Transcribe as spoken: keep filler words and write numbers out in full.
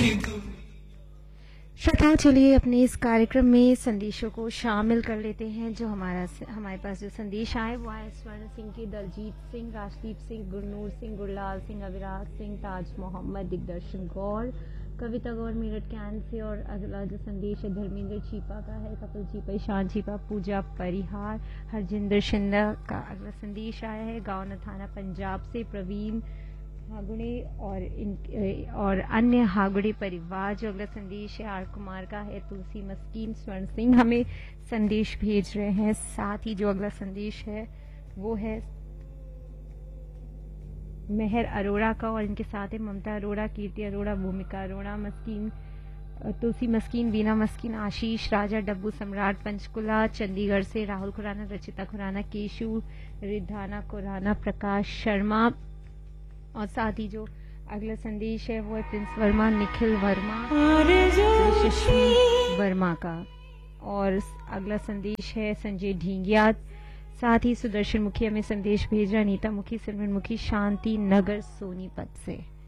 श्रोताओं, चलिए अपने इस कार्यक्रम में संदेशों को शामिल कर लेते हैं। जो हमारा हमारे पास जो संदेश आए वो आए स्वर्ण सिंह के, दलजीत सिंह, राजदीप सिंह, गुरनूर सिंह, गुरलाल सिंह, अविराज सिंह, ताज मोहम्मद, दिग्दर्शन गौर, कविता गौर मेरठ कैंट से। और अगला जो संदेश है धर्मेंद्र चीपा का है, कपिल चीपा, ईशान चीपा, पूजा परिहार, हरजिंदर शिंदा का अगला संदेश आया है गाँव नथाना पंजाब से, प्रवीण हागुड़े और इन और अन्य हागुड़े परिवार। जो अगला संदेश है आर कुमार का है, तुलसी मस्कीन, स्वर्ण सिंह हमें संदेश भेज रहे हैं। साथ ही जो अगला संदेश है वो है मेहर अरोड़ा का, और इनके साथ है ममता अरोड़ा, कीर्ति अरोड़ा, भूमिका अरोड़ा, मस्कीन, तुलसी मस्कीन, वीना मस्कीन, आशीष राजा, डब्बू सम्राट, पंचकुला चंडीगढ़ से, राहुल खुराना, रचिता खुराना, केशु रिधाना खुराना, प्रकाश शर्मा। और साथ ही जो अगला संदेश है वो है प्रिंस वर्मा, निखिल वर्मा, यशस्वी वर्मा का। और अगला संदेश है संजय ढींगिया। साथ ही सुदर्शन मुखी हमें संदेश भेज रहा, नीता मुखी, सिमरन मुखी, शांति नगर सोनीपत से।